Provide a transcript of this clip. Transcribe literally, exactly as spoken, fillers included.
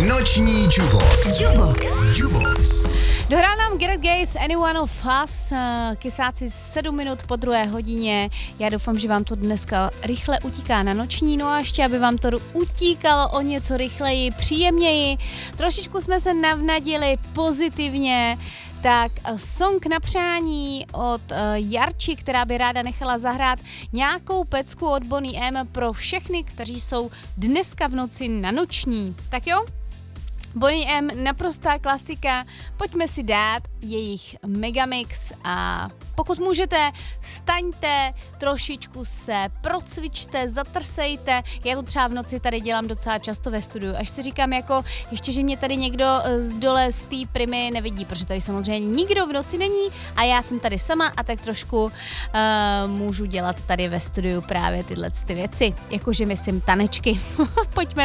Noční Jukebox. Jukebox. Jukebox. Dohrál nám Gareth Gates, Anyone of Us, kysáci sedm minut po druhé hodině. Já doufám, že vám to dneska rychle utíká na noční, no a ještě, aby vám to utíkalo o něco rychleji, příjemněji. Trošičku jsme se navnadili pozitivně, tak song na přání od uh, Jarči, která by ráda nechala zahrát nějakou pecku od Boney M pro všechny, kteří jsou dneska v noci na noční. Tak jo? Boney M, naprostá klasika, pojďme si dát jejich megamix a pokud můžete, vstaňte, trošičku se procvičte, zatrsejte. Já to třeba v noci tady dělám docela často ve studiu, až si říkám jako, ještě, že mě tady někdo z dole z té primy nevidí, protože tady samozřejmě nikdo v noci není a já jsem tady sama a tak trošku uh, můžu dělat tady ve studiu právě tyhle ty věci, jakože myslím tanečky. Pojďme